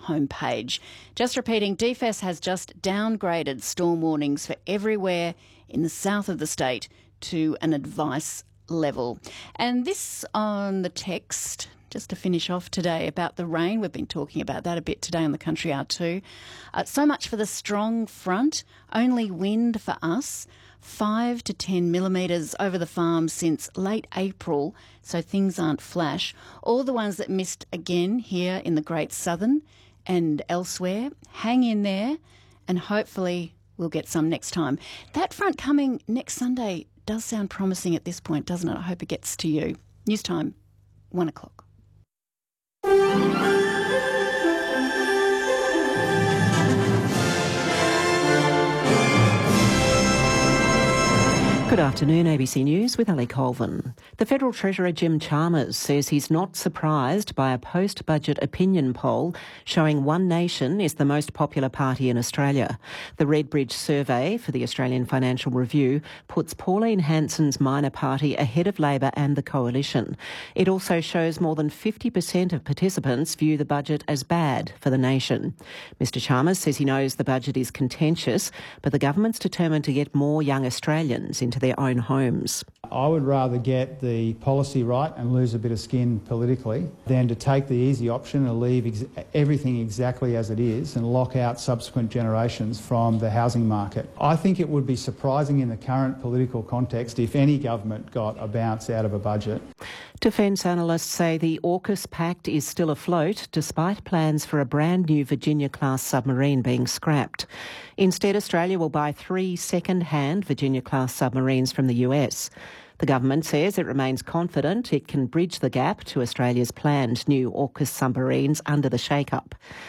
homepage. Just repeating, DFES has just downgraded storm warnings for everywhere in the south of the state to an advice level. And this on the text, just to finish off today, about the rain. We've been talking about that a bit today on the Country Hour too. So much for the strong front. Only wind for us. 5 to 10 millimetres over the farm since late April, so things aren't flash. All the ones that missed again here in the Great Southern and elsewhere, hang in there and hopefully we'll get some next time. That front coming next Sunday does sound promising at this point, doesn't it? I hope it gets to you. News time, 1 o'clock. Good afternoon, ABC News with Ali Colvin. The Federal Treasurer Jim Chalmers says he's not surprised by a post-budget opinion poll showing One Nation is the most popular party in Australia. The Redbridge survey for the Australian Financial Review puts Pauline Hanson's minor party ahead of Labor and the Coalition. It also shows more than 50% of participants view the budget as bad for the nation. Mr Chalmers says he knows the budget is contentious, but the government's determined to get more young Australians into their own homes. I would rather get the policy right and lose a bit of skin politically than to take the easy option and leave everything exactly as it is and lock out subsequent generations from the housing market. I think it would be surprising in the current political context if any government got a bounce out of a budget. Defence analysts say the AUKUS pact is still afloat despite plans for a brand new Virginia-class submarine being scrapped. Instead, Australia will buy 3 second-hand Virginia-class submarines from the US. The government says it remains confident it can bridge the gap to Australia's planned new AUKUS submarines under the shake-up.